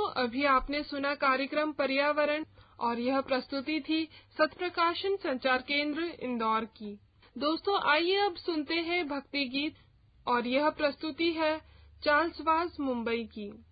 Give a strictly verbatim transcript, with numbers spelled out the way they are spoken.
अभी आपने सुना कार्यक्रम पर्यावरण और यह प्रस्तुति थी सत्प्रकाशन संचार केंद्र इंदौर की। दोस्तों, आइए अब सुनते हैं भक्ति गीत और यह प्रस्तुति है चार्ल्स वाज मुंबई की।